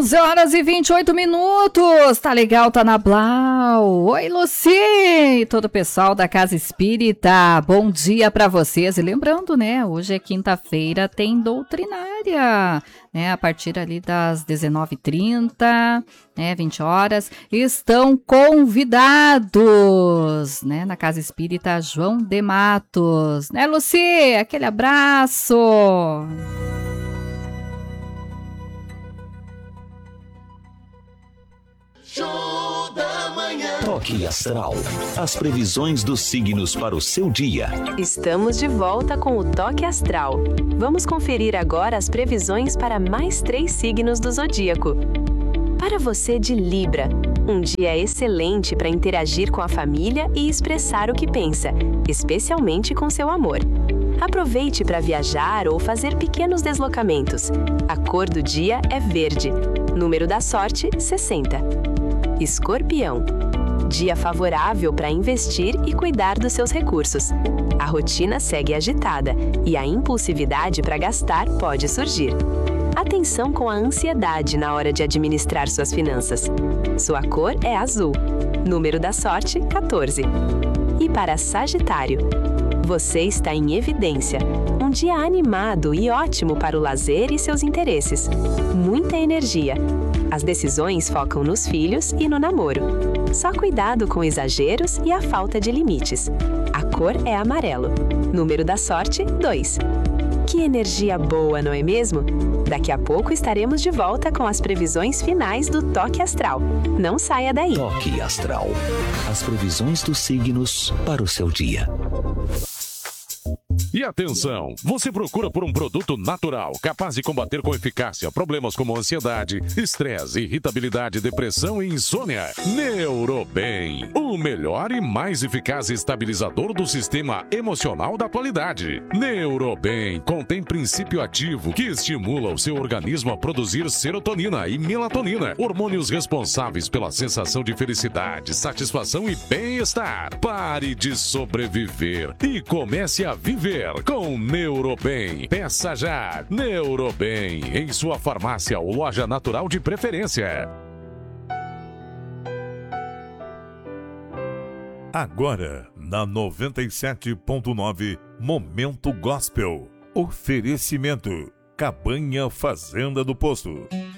11 horas e 28 minutos, tá legal, tá na Blau. Oi, Luci, todo o pessoal da Casa Espírita, bom dia pra vocês. E lembrando, né, hoje é quinta-feira, tem doutrinária, né, a partir ali das 19h30, né, 20 horas, estão convidados, né, na Casa Espírita João de Matos, né, Luci, aquele abraço. Show da manhã. Toque Astral. As previsões dos signos para o seu dia. Estamos de volta com o Toque Astral. Vamos conferir agora as previsões para mais 3 signos do zodíaco. Para você de Libra, um dia excelente para interagir com a família e expressar o que pensa, especialmente com seu amor. Aproveite para viajar ou fazer pequenos deslocamentos. A cor do dia é verde. Número da sorte, 60. Escorpião. Dia favorável para investir e cuidar dos seus recursos. A rotina segue agitada e a impulsividade para gastar pode surgir. Atenção com a ansiedade na hora de administrar suas finanças. Sua cor é azul. Número da sorte, 14. E para Sagitário. Você está em evidência. Um dia animado e ótimo para o lazer e seus interesses. Muita energia. As decisões focam nos filhos e no namoro. Só cuidado com exageros e a falta de limites. A cor é amarelo. Número da sorte, 2. Que energia boa, não é mesmo? Daqui a pouco estaremos de volta com as previsões finais do Toque Astral. Não saia daí. Toque Astral. As previsões dos signos para o seu dia. E atenção, você procura por um produto natural, capaz de combater com eficácia problemas como ansiedade, estresse, irritabilidade, depressão e insônia? Neurobem, o melhor e mais eficaz estabilizador do sistema emocional da atualidade. Neurobem contém princípio ativo que estimula o seu organismo a produzir serotonina e melatonina, hormônios responsáveis pela sensação de felicidade, satisfação e bem-estar. Pare de sobreviver e comece a viver com Neurobem. Peça já Neurobem em sua farmácia ou loja natural de preferência. Agora, na 97.9, Momento Gospel. Oferecimento: Cabanha Fazenda do Posto.